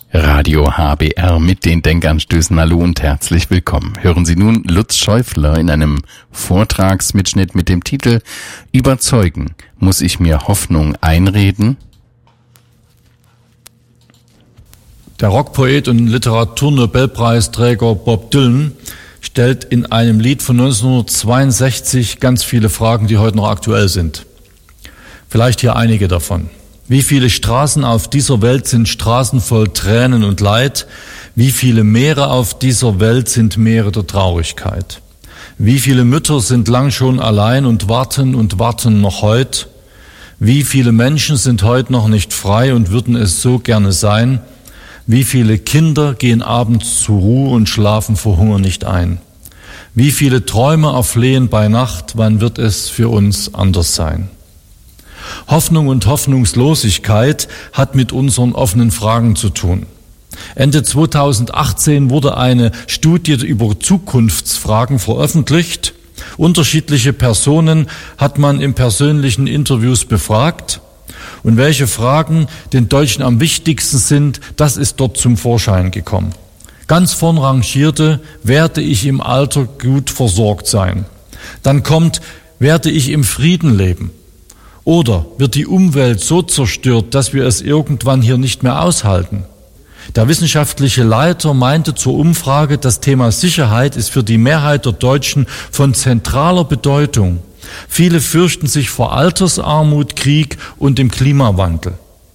Radio HBR mit den Denkanstößen. Hallo und herzlich willkommen. Hören Sie nun Lutz Schäufler in einem Vortragsmitschnitt mit dem Titel Überzeugen. Muss ich mir Hoffnung einreden? Der Rockpoet und Literaturnobelpreisträger Bob Dylan stellt in einem Lied von 1962 ganz viele Fragen, die heute noch aktuell sind. Vielleicht hier einige davon. Wie viele Straßen auf dieser Welt sind Straßen voll Tränen und Leid? Wie viele Meere auf dieser Welt sind Meere der Traurigkeit? Wie viele Mütter sind lang schon allein und warten noch heut? Wie viele Menschen sind heute noch nicht frei und würden es so gerne sein? Wie viele Kinder gehen abends zur Ruhe und schlafen vor Hunger nicht ein? Wie viele Träume erflehen bei Nacht, wann wird es für uns anders sein? Hoffnung und Hoffnungslosigkeit hat mit unseren offenen Fragen zu tun. Ende 2018 wurde eine Studie über Zukunftsfragen veröffentlicht. Unterschiedliche Personen hat man in persönlichen Interviews befragt. Und welche Fragen den Deutschen am wichtigsten sind, das ist dort zum Vorschein gekommen. Ganz vorn rangierte, werde ich im Alter gut versorgt sein? Dann kommt, werde ich im Frieden leben? Oder wird die Umwelt so zerstört, dass wir es irgendwann hier nicht mehr aushalten? Der wissenschaftliche Leiter meinte zur Umfrage, das Thema Sicherheit ist für die Mehrheit der Deutschen von zentraler Bedeutung. Viele fürchten sich vor Altersarmut, Krieg und dem Klimawandel.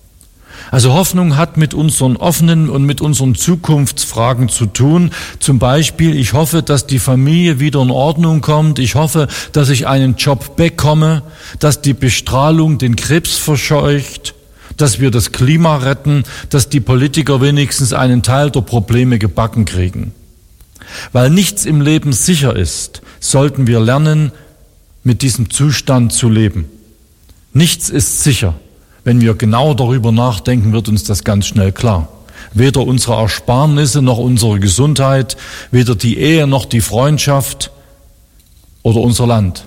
Also Hoffnung hat mit unseren offenen und mit unseren Zukunftsfragen zu tun. Zum Beispiel, ich hoffe, dass die Familie wieder in Ordnung kommt. Ich hoffe, dass ich einen Job bekomme, dass die Bestrahlung den Krebs verscheucht, dass wir das Klima retten, dass die Politiker wenigstens einen Teil der Probleme gebacken kriegen. Weil nichts im Leben sicher ist, sollten wir lernen, mit diesem Zustand zu leben. Nichts ist sicher. Wenn wir genau darüber nachdenken, wird uns das ganz schnell klar. Weder unsere Ersparnisse noch unsere Gesundheit, weder die Ehe noch die Freundschaft oder unser Land.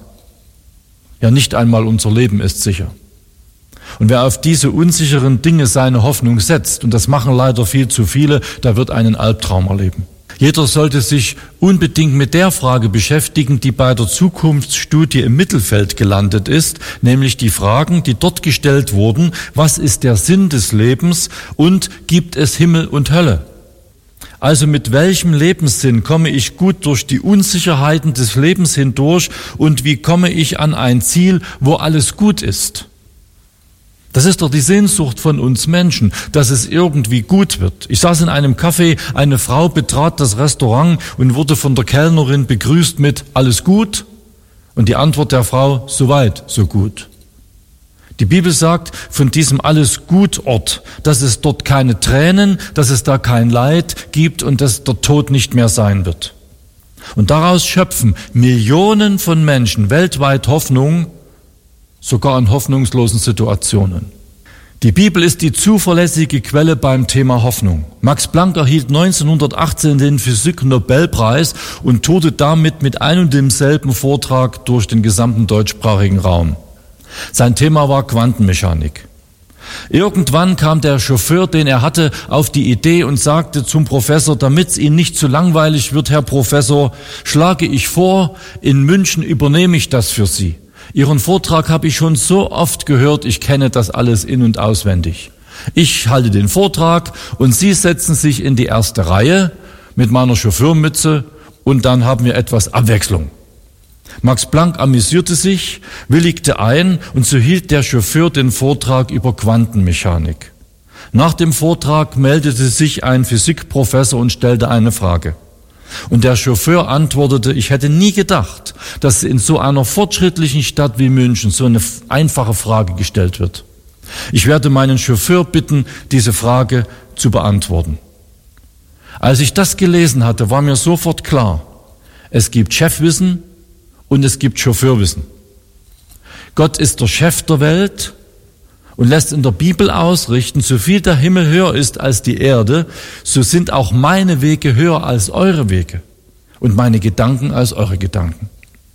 Ja, nicht einmal unser Leben ist sicher. Und wer auf diese unsicheren Dinge seine Hoffnung setzt, und das machen leider viel zu viele, der wird einen Albtraum erleben. Jeder sollte sich unbedingt mit der Frage beschäftigen, die bei der Zukunftsstudie im Mittelfeld gelandet ist, nämlich die Fragen, die dort gestellt wurden: Was ist der Sinn des Lebens und gibt es Himmel und Hölle? Also mit welchem Lebenssinn komme ich gut durch die Unsicherheiten des Lebens hindurch und wie komme ich an ein Ziel, wo alles gut ist? Das ist doch die Sehnsucht von uns Menschen, dass es irgendwie gut wird. Ich saß in einem Café, eine Frau betrat das Restaurant und wurde von der Kellnerin begrüßt mit "Alles gut?" Und die Antwort der Frau: "So weit, so gut." Die Bibel sagt von diesem Alles-Gut-Ort, dass es dort keine Tränen, dass es da kein Leid gibt und dass der Tod nicht mehr sein wird. Und daraus schöpfen Millionen von Menschen weltweit Hoffnung, sogar in hoffnungslosen Situationen. Die Bibel ist die zuverlässige Quelle beim Thema Hoffnung. Max Planck erhielt 1918 den Physik-Nobelpreis und tourte damit mit einem und demselben Vortrag durch den gesamten deutschsprachigen Raum. Sein Thema war Quantenmechanik. Irgendwann kam der Chauffeur, den er hatte, auf die Idee und sagte zum Professor: Damit es Ihnen nicht zu langweilig wird, Herr Professor, schlage ich vor, in München übernehme ich das für Sie. Ihren Vortrag habe ich schon so oft gehört, ich kenne das alles in- und auswendig. Ich halte den Vortrag und Sie setzen sich in die erste Reihe mit meiner Chauffeurmütze und dann haben wir etwas Abwechslung. Max Planck amüsierte sich, willigte ein und so hielt der Chauffeur den Vortrag über Quantenmechanik. Nach dem Vortrag meldete sich ein Physikprofessor und stellte eine Frage. Und der Chauffeur antwortete: Ich hätte nie gedacht, dass in so einer fortschrittlichen Stadt wie München so eine einfache Frage gestellt wird. Ich werde meinen Chauffeur bitten, diese Frage zu beantworten. Als ich das gelesen hatte, war mir sofort klar: Es gibt Chefwissen und es gibt Chauffeurwissen. Gott ist der Chef der Welt und lässt in der Bibel ausrichten: So viel der Himmel höher ist als die Erde, so sind auch meine Wege höher als eure Wege und meine Gedanken als eure Gedanken.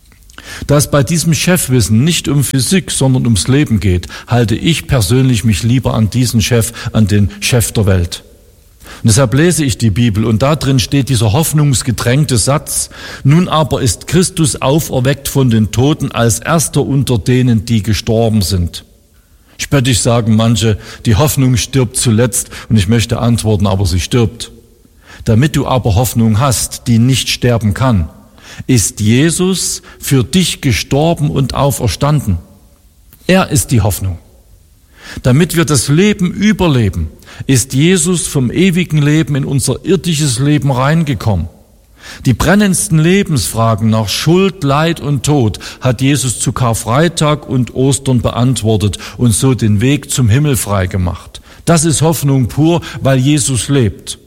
Da es bei diesem Chefwissen nicht um Physik, sondern ums Leben geht, halte ich persönlich mich lieber an diesen Chef, an den Chef der Welt. Und deshalb lese ich die Bibel und da drin steht dieser hoffnungsgetränkte Satz: Nun aber ist Christus auferweckt von den Toten als Erster unter denen, die gestorben sind. Spöttisch sagen manche, die Hoffnung stirbt zuletzt, und ich möchte antworten, aber sie stirbt. Damit du aber Hoffnung hast, die nicht sterben kann, ist Jesus für dich gestorben und auferstanden. Er ist die Hoffnung. Damit wir das Leben überleben, ist Jesus vom ewigen Leben in unser irdisches Leben reingekommen. Die brennendsten Lebensfragen nach Schuld, Leid und Tod hat Jesus zu Karfreitag und Ostern beantwortet und so den Weg zum Himmel freigemacht. Das ist Hoffnung pur, weil Jesus lebt.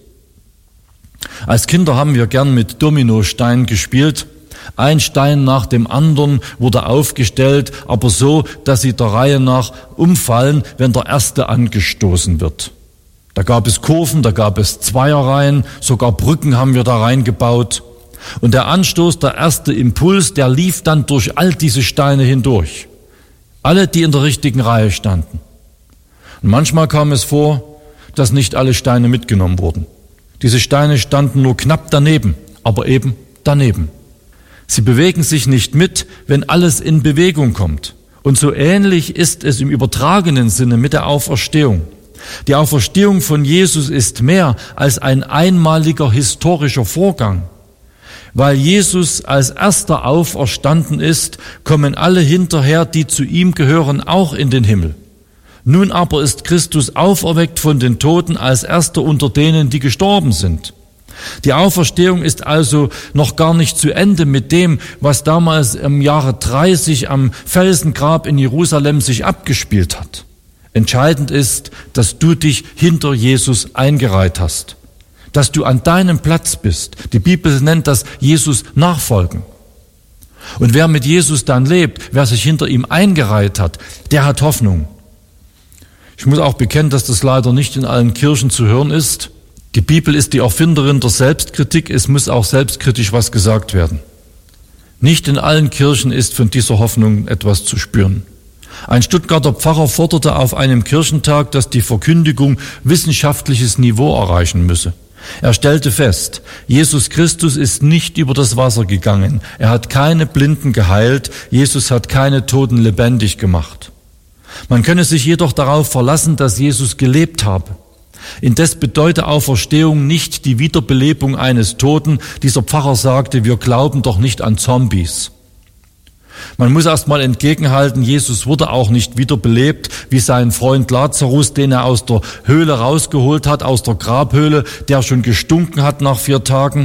Als Kinder haben wir gern mit Dominosteinen gespielt. Ein Stein nach dem anderen wurde aufgestellt, aber so, dass sie der Reihe nach umfallen, wenn der erste angestoßen wird. Da gab es Kurven, da gab es Zweierreihen, sogar Brücken haben wir da reingebaut. Und der Anstoß, der erste Impuls, der lief dann durch all diese Steine hindurch. Alle, die in der richtigen Reihe standen. Und manchmal kam es vor, dass nicht alle Steine mitgenommen wurden. Diese Steine standen nur knapp daneben, aber eben daneben. Sie bewegen sich nicht mit, wenn alles in Bewegung kommt. Und so ähnlich ist es im übertragenen Sinne mit der Auferstehung. Die Auferstehung von Jesus ist mehr als ein einmaliger historischer Vorgang. Weil Jesus als erster auferstanden ist, kommen alle hinterher, die zu ihm gehören, auch in den Himmel. Nun aber ist Christus auferweckt von den Toten als erster unter denen, die gestorben sind. Die Auferstehung ist also noch gar nicht zu Ende mit dem, was damals im Jahre 30 am Felsengrab in Jerusalem sich abgespielt hat. Entscheidend ist, dass du dich hinter Jesus eingereiht hast, dass du an deinem Platz bist. Die Bibel nennt das Jesus nachfolgen. Und wer mit Jesus dann lebt, wer sich hinter ihm eingereiht hat, der hat Hoffnung. Ich muss auch bekennen, dass das leider nicht in allen Kirchen zu hören ist. Die Bibel ist die Erfinderin der Selbstkritik, es muss auch selbstkritisch was gesagt werden. Nicht in allen Kirchen ist von dieser Hoffnung etwas zu spüren. Ein Stuttgarter Pfarrer forderte auf einem Kirchentag, dass die Verkündigung wissenschaftliches Niveau erreichen müsse. Er stellte fest, Jesus Christus ist nicht über das Wasser gegangen. Er hat keine Blinden geheilt. Jesus hat keine Toten lebendig gemacht. Man könne sich jedoch darauf verlassen, dass Jesus gelebt habe. Indes bedeutet Auferstehung nicht die Wiederbelebung eines Toten. Dieser Pfarrer sagte, wir glauben doch nicht an Zombies. Man muss erst mal entgegenhalten, Jesus wurde auch nicht wiederbelebt, wie sein Freund Lazarus, den er aus der Höhle rausgeholt hat, aus der Grabhöhle, der schon gestunken hat nach 4 Tagen.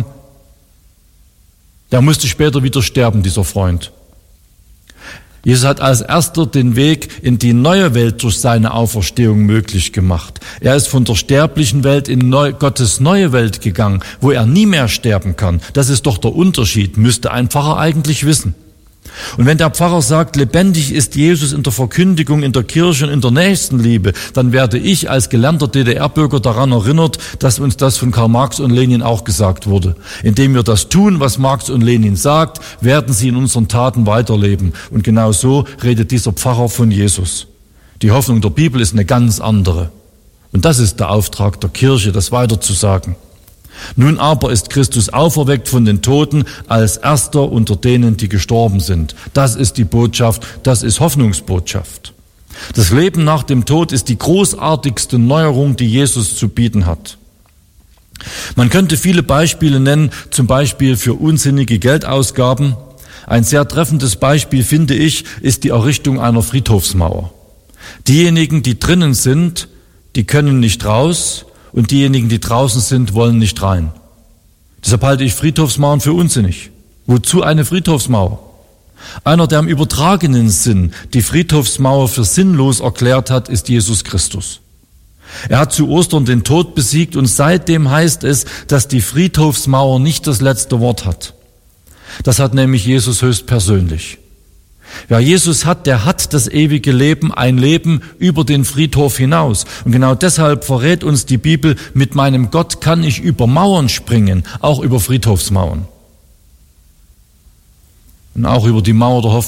Der musste später wieder sterben, dieser Freund. Jesus hat als erster den Weg in die neue Welt durch seine Auferstehung möglich gemacht. Er ist von der sterblichen Welt in Gottes neue Welt gegangen, wo er nie mehr sterben kann. Das ist doch der Unterschied, müsste ein Pfarrer eigentlich wissen. Und wenn der Pfarrer sagt, lebendig ist Jesus in der Verkündigung, in der Kirche und in der Nächstenliebe, dann werde ich als gelernter DDR-Bürger daran erinnert, dass uns das von Karl Marx und Lenin auch gesagt wurde. Indem wir das tun, was Marx und Lenin sagt, werden sie in unseren Taten weiterleben. Und genau so redet dieser Pfarrer von Jesus. Die Hoffnung der Bibel ist eine ganz andere. Und das ist der Auftrag der Kirche, das weiterzusagen. Nun aber ist Christus auferweckt von den Toten als erster unter denen, die gestorben sind. Das ist die Botschaft, das ist Hoffnungsbotschaft. Das Leben nach dem Tod ist die großartigste Neuerung, die Jesus zu bieten hat. Man könnte viele Beispiele nennen, zum Beispiel für unsinnige Geldausgaben. Ein sehr treffendes Beispiel, finde ich, ist die Errichtung einer Friedhofsmauer. Diejenigen, die drinnen sind, die können nicht raus. Und diejenigen, die draußen sind, wollen nicht rein. Deshalb halte ich Friedhofsmauern für unsinnig. Wozu eine Friedhofsmauer? Einer, der im übertragenen Sinn die Friedhofsmauer für sinnlos erklärt hat, ist Jesus Christus. Er hat zu Ostern den Tod besiegt und seitdem heißt es, dass die Friedhofsmauer nicht das letzte Wort hat. Das hat nämlich Jesus höchstpersönlich. Wer Jesus hat, der hat das ewige Leben, ein Leben über den Friedhof hinaus. Und genau deshalb verrät uns die Bibel, mit meinem Gott kann ich über Mauern springen, auch über Friedhofsmauern. Und auch über die Mauer der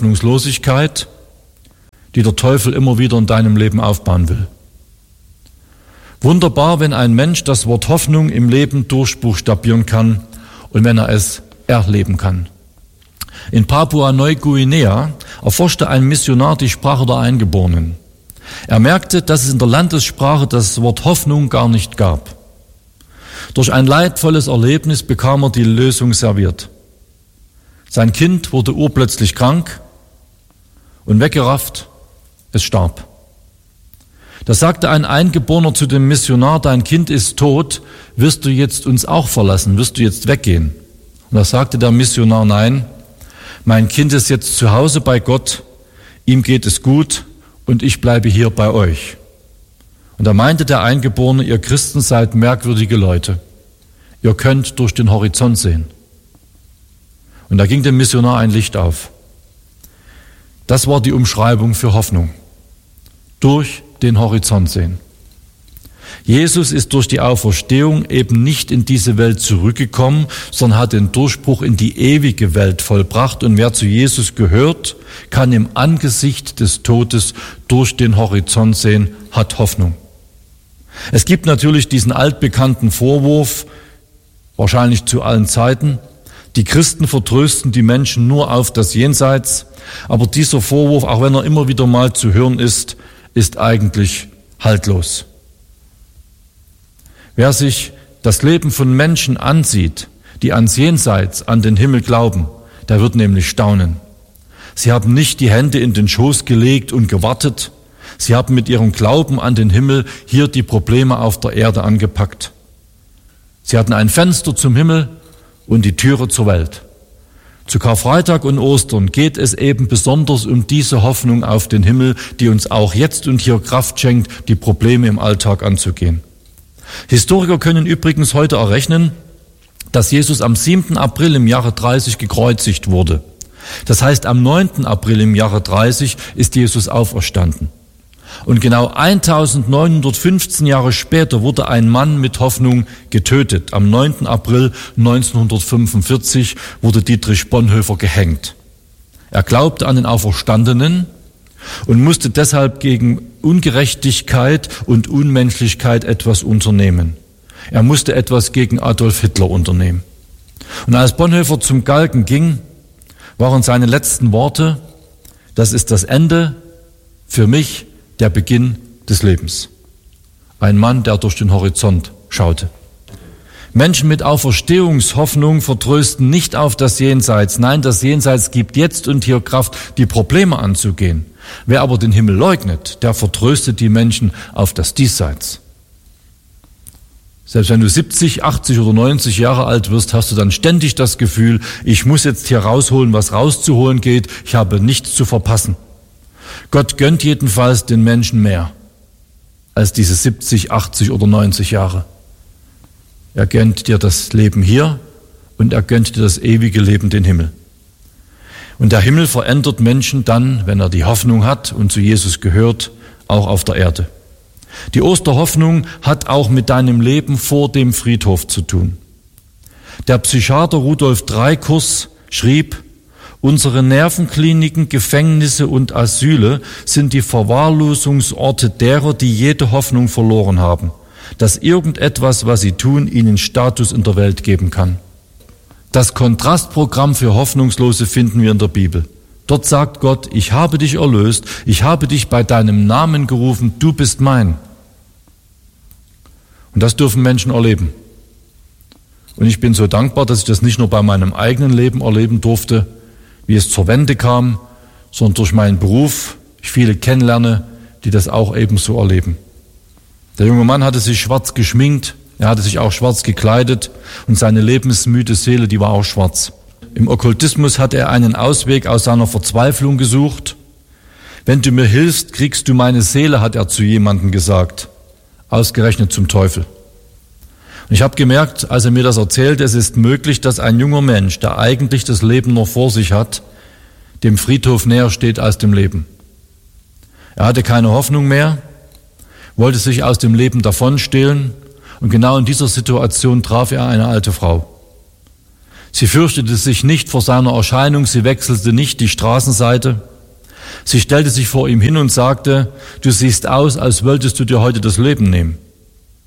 Hoffnungslosigkeit, die der Teufel immer wieder in deinem Leben aufbauen will. Wunderbar, wenn ein Mensch das Wort Hoffnung im Leben durchbuchstabieren kann und wenn er es erleben kann. In Papua-Neuguinea erforschte ein Missionar die Sprache der Eingeborenen. Er merkte, dass es in der Landessprache das Wort Hoffnung gar nicht gab. Durch ein leidvolles Erlebnis bekam er die Lösung serviert. Sein Kind wurde urplötzlich krank und weggerafft, es starb. Da sagte ein Eingeborener zu dem Missionar: Dein Kind ist tot, wirst du jetzt uns auch verlassen, wirst du jetzt weggehen? Und da sagte der Missionar: Nein, mein Kind ist jetzt zu Hause bei Gott, ihm geht es gut und ich bleibe hier bei euch. Und da meinte der Eingeborene: Ihr Christen seid merkwürdige Leute, ihr könnt durch den Horizont sehen. Und da ging dem Missionar ein Licht auf. Das war die Umschreibung für Hoffnung. Durch den Horizont sehen. Jesus ist durch die Auferstehung eben nicht in diese Welt zurückgekommen, sondern hat den Durchbruch in die ewige Welt vollbracht. Und wer zu Jesus gehört, kann im Angesicht des Todes durch den Horizont sehen, hat Hoffnung. Es gibt natürlich diesen altbekannten Vorwurf, wahrscheinlich zu allen Zeiten: Die Christen vertrösten die Menschen nur auf das Jenseits. Aber dieser Vorwurf, auch wenn er immer wieder mal zu hören ist eigentlich haltlos. Wer sich das Leben von Menschen ansieht, die ans Jenseits, an den Himmel glauben, der wird nämlich staunen. Sie haben nicht die Hände in den Schoß gelegt und gewartet. Sie haben mit ihrem Glauben an den Himmel hier die Probleme auf der Erde angepackt. Sie hatten ein Fenster zum Himmel und die Türe zur Welt. Zu Karfreitag und Ostern geht es eben besonders um diese Hoffnung auf den Himmel, die uns auch jetzt und hier Kraft schenkt, die Probleme im Alltag anzugehen. Historiker können übrigens heute errechnen, dass Jesus am 7. April im Jahre 30 gekreuzigt wurde. Das heißt, am 9. April im Jahre 30 ist Jesus auferstanden. Und genau 1915 Jahre später wurde ein Mann mit Hoffnung getötet. Am 9. April 1945 wurde Dietrich Bonhoeffer gehängt. Er glaubte an den Auferstandenen und musste deshalb gegen Ungerechtigkeit und Unmenschlichkeit etwas unternehmen. Er musste etwas gegen Adolf Hitler unternehmen. Und als Bonhoeffer zum Galgen ging, waren seine letzten Worte: Das ist das Ende, für mich der Beginn des Lebens. Ein Mann, der durch den Horizont schaute. Menschen mit Auferstehungshoffnung vertrösten nicht auf das Jenseits. Nein, das Jenseits gibt jetzt und hier Kraft, die Probleme anzugehen. Wer aber den Himmel leugnet, der vertröstet die Menschen auf das Diesseits. Selbst wenn du 70, 80 oder 90 Jahre alt wirst, hast du dann ständig das Gefühl: Ich muss jetzt hier rausholen, was rauszuholen geht. Ich habe nichts zu verpassen. Gott gönnt jedenfalls den Menschen mehr als diese 70, 80 oder 90 Jahre. Er gönnt dir das Leben hier und er gönnt dir das ewige Leben, den Himmel. Und der Himmel verändert Menschen dann, wenn er die Hoffnung hat und zu Jesus gehört, auch auf der Erde. Die Osterhoffnung hat auch mit deinem Leben vor dem Friedhof zu tun. Der Psychiater Rudolf Dreikurs schrieb: Unsere Nervenkliniken, Gefängnisse und Asyle sind die Verwahrlosungsorte derer, die jede Hoffnung verloren haben, dass irgendetwas, was sie tun, ihnen Status in der Welt geben kann. Das Kontrastprogramm für Hoffnungslose finden wir in der Bibel. Dort sagt Gott: Ich habe dich erlöst, ich habe dich bei deinem Namen gerufen, du bist mein. Und das dürfen Menschen erleben. Und ich bin so dankbar, dass ich das nicht nur bei meinem eigenen Leben erleben durfte, wie es zur Wende kam, sondern durch meinen Beruf ich viele kennenlerne, die das auch ebenso erleben. Der junge Mann hatte sich schwarz geschminkt, er hatte sich auch schwarz gekleidet und seine lebensmüde Seele, die war auch schwarz. Im Okkultismus hat er einen Ausweg aus seiner Verzweiflung gesucht. Wenn du mir hilfst, kriegst du meine Seele, hat er zu jemandem gesagt, ausgerechnet zum Teufel. Und ich habe gemerkt, als er mir das erzählt, es ist möglich, dass ein junger Mensch, der eigentlich das Leben noch vor sich hat, dem Friedhof näher steht als dem Leben. Er hatte keine Hoffnung mehr, wollte sich aus dem Leben davonstehlen und genau in dieser Situation traf er eine alte Frau. Sie fürchtete sich nicht vor seiner Erscheinung, sie wechselte nicht die Straßenseite. Sie stellte sich vor ihm hin und sagte: Du siehst aus, als wolltest du dir heute das Leben nehmen.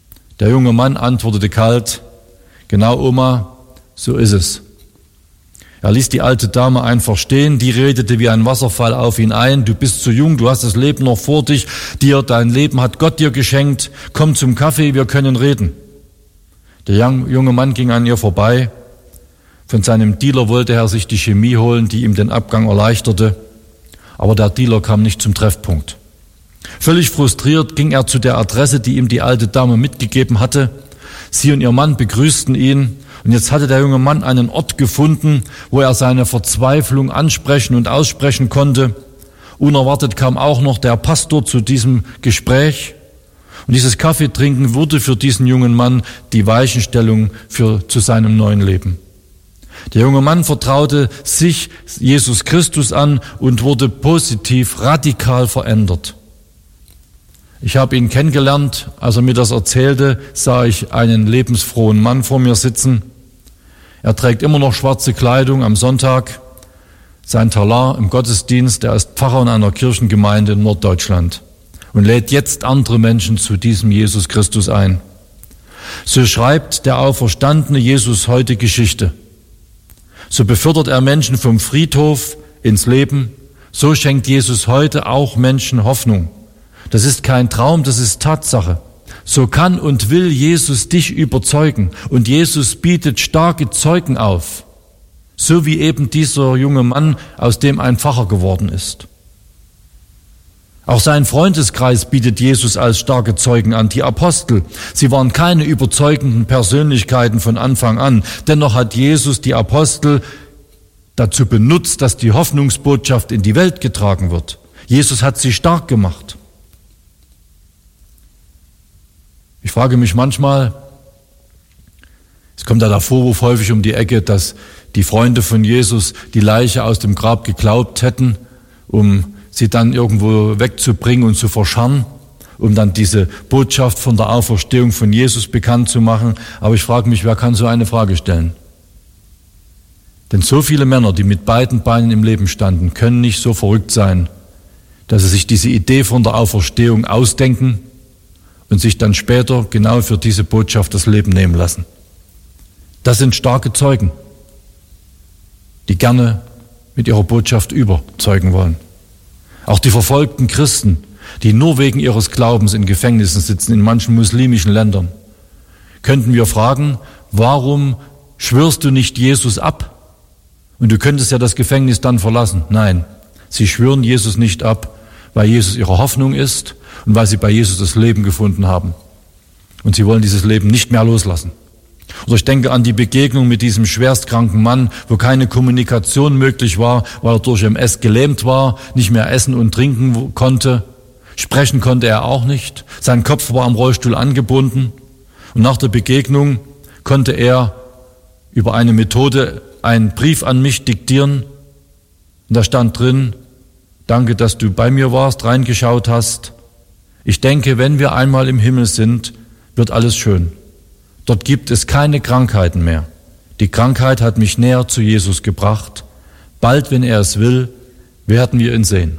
Der junge Mann antwortete kalt: Genau, Oma, so ist es. Er ließ die alte Dame einfach stehen, die redete wie ein Wasserfall auf ihn ein: Du bist zu jung, du hast das Leben noch vor dich, dein Leben hat Gott dir geschenkt, komm zum Kaffee, wir können reden. Der junge Mann ging an ihr vorbei. Von seinem Dealer wollte er sich die Chemie holen, die ihm den Abgang erleichterte, aber der Dealer kam nicht zum Treffpunkt. Völlig frustriert ging er zu der Adresse, die ihm die alte Dame mitgegeben hatte. Sie und ihr Mann begrüßten ihn, und jetzt hatte der junge Mann einen Ort gefunden, wo er seine Verzweiflung ansprechen und aussprechen konnte. Unerwartet kam auch noch der Pastor zu diesem Gespräch, und dieses Kaffeetrinken wurde für diesen jungen Mann die Weichenstellung zu seinem neuen Leben. Der junge Mann vertraute sich Jesus Christus an und wurde positiv, radikal verändert. Ich habe ihn kennengelernt, als er mir das erzählte, sah ich einen lebensfrohen Mann vor mir sitzen. Er trägt immer noch schwarze Kleidung am Sonntag, sein Talar im Gottesdienst, er ist Pfarrer in einer Kirchengemeinde in Norddeutschland und lädt jetzt andere Menschen zu diesem Jesus Christus ein. So schreibt der auferstandene Jesus heute Geschichte. So befördert er Menschen vom Friedhof ins Leben. So schenkt Jesus heute auch Menschen Hoffnung. Das ist kein Traum, das ist Tatsache. So kann und will Jesus dich überzeugen. Und Jesus bietet starke Zeugen auf. So wie eben dieser junge Mann, aus dem ein Pfarrer geworden ist. Auch sein Freundeskreis bietet Jesus als starke Zeugen an, die Apostel. Sie waren keine überzeugenden Persönlichkeiten von Anfang an. Dennoch hat Jesus die Apostel dazu benutzt, dass die Hoffnungsbotschaft in die Welt getragen wird. Jesus hat sie stark gemacht. Ich frage mich manchmal, es kommt ja der Vorwurf häufig um die Ecke, dass die Freunde von Jesus die Leiche aus dem Grab geglaubt hätten, um sie dann irgendwo wegzubringen und zu verscharren, um dann diese Botschaft von der Auferstehung von Jesus bekannt zu machen. Aber ich frage mich, wer kann so eine Frage stellen? Denn so viele Männer, die mit beiden Beinen im Leben standen, können nicht so verrückt sein, dass sie sich diese Idee von der Auferstehung ausdenken und sich dann später genau für diese Botschaft das Leben nehmen lassen. Das sind starke Zeugen, die gerne mit ihrer Botschaft überzeugen wollen. Auch die verfolgten Christen, die nur wegen ihres Glaubens in Gefängnissen sitzen, in manchen muslimischen Ländern, könnten wir fragen, warum schwörst du nicht Jesus ab? Und du könntest ja das Gefängnis dann verlassen. Nein, sie schwören Jesus nicht ab, weil Jesus ihre Hoffnung ist und weil sie bei Jesus das Leben gefunden haben. Und sie wollen dieses Leben nicht mehr loslassen. Oder ich denke an die Begegnung mit diesem schwerstkranken Mann, wo keine Kommunikation möglich war, weil er durch MS gelähmt war, nicht mehr essen und trinken konnte. Sprechen konnte er auch nicht. Sein Kopf war am Rollstuhl angebunden. Und nach der Begegnung konnte er über eine Methode einen Brief an mich diktieren. Und da stand drin: Danke, dass du bei mir warst, reingeschaut hast. Ich denke, wenn wir einmal im Himmel sind, wird alles schön. Dort gibt es keine Krankheiten mehr. Die Krankheit hat mich näher zu Jesus gebracht. Bald, wenn er es will, werden wir ihn sehen.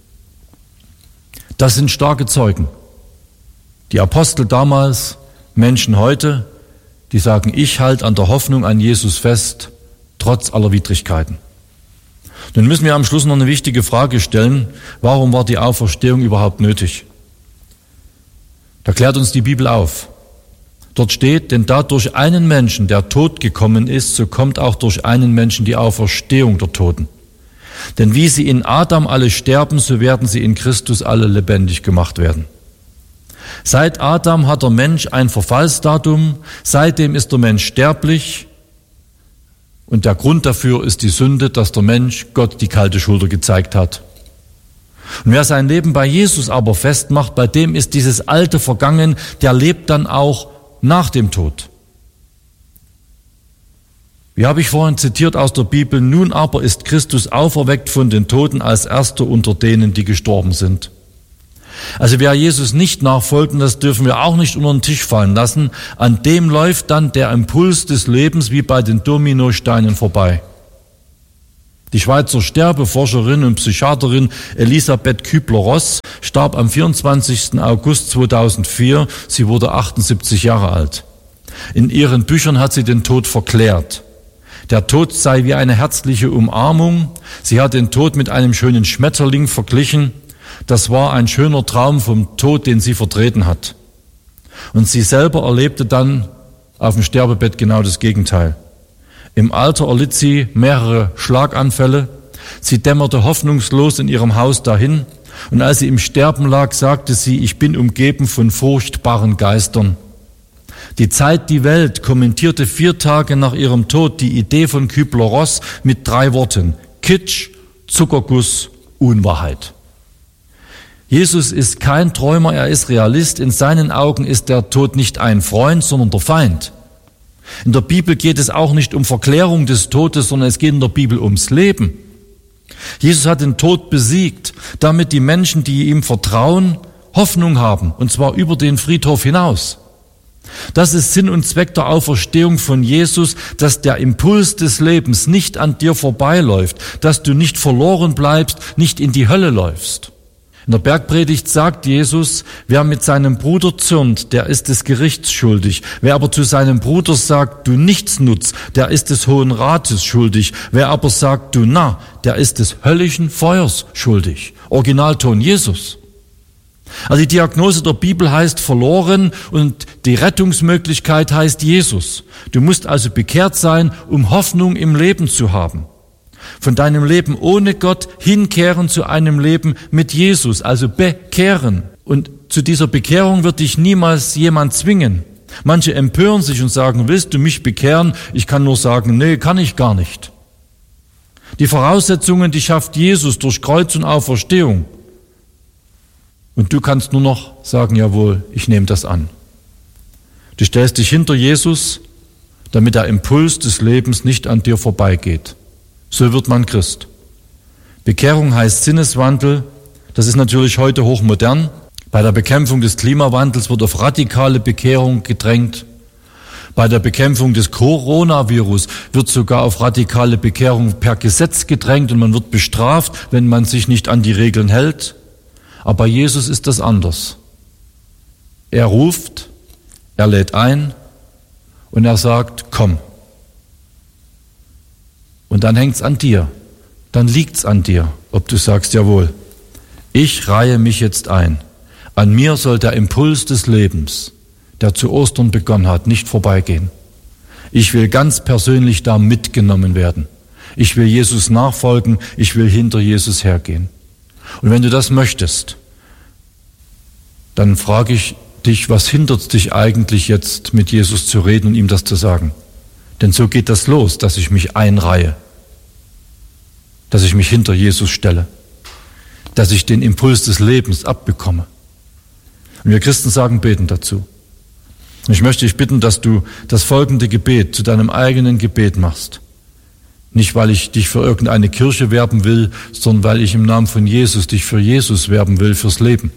Das sind starke Zeugen. Die Apostel damals, Menschen heute, die sagen, ich halte an der Hoffnung an Jesus fest, trotz aller Widrigkeiten. Nun müssen wir am Schluss noch eine wichtige Frage stellen. Warum war die Auferstehung überhaupt nötig? Da klärt uns die Bibel auf. Dort steht, denn da durch einen Menschen der Tod gekommen ist, so kommt auch durch einen Menschen die Auferstehung der Toten. Denn wie sie in Adam alle sterben, so werden sie in Christus alle lebendig gemacht werden. Seit Adam hat der Mensch ein Verfallsdatum, seitdem ist der Mensch sterblich und der Grund dafür ist die Sünde, dass der Mensch Gott die kalte Schulter gezeigt hat. Und wer sein Leben bei Jesus aber festmacht, bei dem ist dieses Alte vergangen, der lebt dann auch nach dem Tod. Wie habe ich vorhin zitiert aus der Bibel, nun aber ist Christus auferweckt von den Toten als Erster unter denen, die gestorben sind. Also wer Jesus nicht nachfolgt, und das dürfen wir auch nicht unter den Tisch fallen lassen, an dem läuft dann der Impuls des Lebens wie bei den Dominosteinen vorbei. Die Schweizer Sterbeforscherin und Psychiaterin Elisabeth Kübler-Ross starb am 24. August 2004. Sie wurde 78 Jahre alt. In ihren Büchern hat sie den Tod verklärt. Der Tod sei wie eine herzliche Umarmung. Sie hat den Tod mit einem schönen Schmetterling verglichen. Das war ein schöner Traum vom Tod, den sie vertreten hat. Und sie selber erlebte dann auf dem Sterbebett genau das Gegenteil. Im Alter erlitt sie mehrere Schlaganfälle. Sie dämmerte hoffnungslos in ihrem Haus dahin. Und als sie im Sterben lag, sagte sie, ich bin umgeben von furchtbaren Geistern. Die Zeit, die Welt kommentierte 4 Tage nach ihrem Tod die Idee von Kübler-Ross mit 3 Worten: Kitsch, Zuckerguss, Unwahrheit. Jesus ist kein Träumer, er ist Realist. In seinen Augen ist der Tod nicht ein Freund, sondern der Feind. In der Bibel geht es auch nicht um Verklärung des Todes, sondern es geht in der Bibel ums Leben. Jesus hat den Tod besiegt, damit die Menschen, die ihm vertrauen, Hoffnung haben, und zwar über den Friedhof hinaus. Das ist Sinn und Zweck der Auferstehung von Jesus, dass der Impuls des Lebens nicht an dir vorbeiläuft, dass du nicht verloren bleibst, nicht in die Hölle läufst. In der Bergpredigt sagt Jesus, wer mit seinem Bruder zürnt, der ist des Gerichts schuldig. Wer aber zu seinem Bruder sagt, du Nichtsnutz, der ist des Hohen Rates schuldig. Wer aber sagt, du Narr, der ist des höllischen Feuers schuldig. Originalton Jesus. Also die Diagnose der Bibel heißt verloren und die Rettungsmöglichkeit heißt Jesus. Du musst also bekehrt sein, um Hoffnung im Leben zu haben. Von deinem Leben ohne Gott hinkehren zu einem Leben mit Jesus, also bekehren. Und zu dieser Bekehrung wird dich niemals jemand zwingen. Manche empören sich und sagen, willst du mich bekehren? Ich kann nur sagen, nee, kann ich gar nicht. Die Voraussetzungen, die schafft Jesus durch Kreuz und Auferstehung. Und du kannst nur noch sagen, jawohl, ich nehme das an. Du stellst dich hinter Jesus, damit der Impuls des Lebens nicht an dir vorbeigeht. So wird man Christ. Bekehrung heißt Sinneswandel. Das ist natürlich heute hochmodern. Bei der Bekämpfung des Klimawandels wird auf radikale Bekehrung gedrängt. Bei der Bekämpfung des Coronavirus wird sogar auf radikale Bekehrung per Gesetz gedrängt und man wird bestraft, wenn man sich nicht an die Regeln hält. Aber bei Jesus ist das anders. Er ruft, er lädt ein und er sagt, komm. Und dann hängt's an dir, dann liegt's an dir, ob du sagst, jawohl, ich reihe mich jetzt ein. An mir soll der Impuls des Lebens, der zu Ostern begonnen hat, nicht vorbeigehen. Ich will ganz persönlich da mitgenommen werden. Ich will Jesus nachfolgen, ich will hinter Jesus hergehen. Und wenn du das möchtest, dann frage ich dich, was hindert dich eigentlich jetzt mit Jesus zu reden und ihm das zu sagen? Denn so geht das los, dass ich mich einreihe, dass ich mich hinter Jesus stelle, dass ich den Impuls des Lebens abbekomme. Und wir Christen sagen, beten dazu. Und ich möchte dich bitten, dass du das folgende Gebet zu deinem eigenen Gebet machst. Nicht, weil ich dich für irgendeine Kirche werben will, sondern weil ich im Namen von Jesus dich für Jesus werben will, fürs Leben.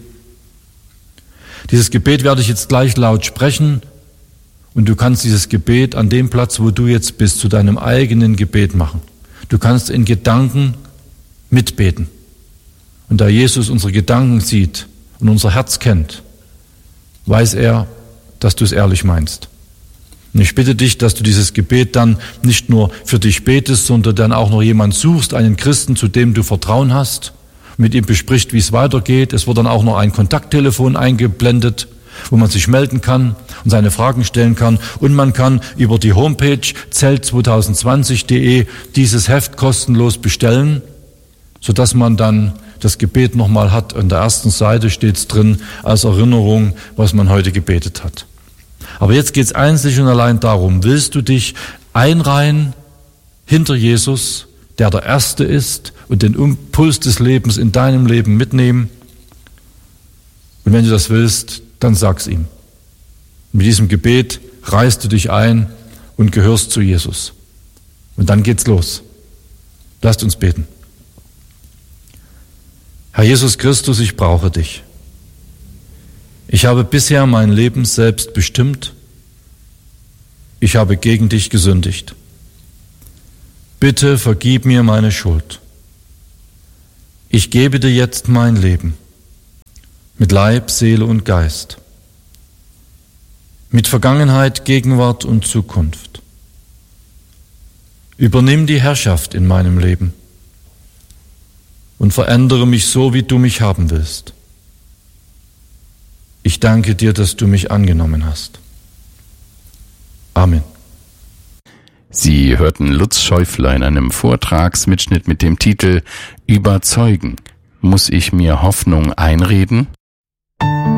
Dieses Gebet werde ich jetzt gleich laut sprechen und du kannst dieses Gebet an dem Platz, wo du jetzt bist, zu deinem eigenen Gebet machen. Du kannst in Gedanken mitbeten. Und da Jesus unsere Gedanken sieht und unser Herz kennt, weiß er, dass du es ehrlich meinst. Und ich bitte dich, dass du dieses Gebet dann nicht nur für dich betest, sondern dann auch noch jemand suchst, einen Christen, zu dem du Vertrauen hast, mit ihm besprichst, wie es weitergeht. Es wird dann auch noch ein Kontakttelefon eingeblendet, wo man sich melden kann und seine Fragen stellen kann. Und man kann über die Homepage zelt2020.de dieses Heft kostenlos bestellen, sodass man dann das Gebet nochmal hat. An der ersten Seite steht es drin als Erinnerung, was man heute gebetet hat. Aber jetzt geht es einzig und allein darum, willst du dich einreihen hinter Jesus, der der Erste ist und den Impuls des Lebens in deinem Leben mitnehmen? Und wenn du das willst, dann sag's ihm. Mit diesem Gebet reißt du dich ein und gehörst zu Jesus. Und dann geht's los. Lasst uns beten. Herr Jesus Christus, ich brauche dich. Ich habe bisher mein Leben selbst bestimmt. Ich habe gegen dich gesündigt. Bitte vergib mir meine Schuld. Ich gebe dir jetzt mein Leben, mit Leib, Seele und Geist, mit Vergangenheit, Gegenwart und Zukunft. Übernimm die Herrschaft in meinem Leben und verändere mich so, wie du mich haben willst. Ich danke dir, dass du mich angenommen hast. Amen. Sie hörten Lutz Schäufler in einem Vortragsmitschnitt mit dem Titel Überzeugen. Muss ich mir Hoffnung einreden?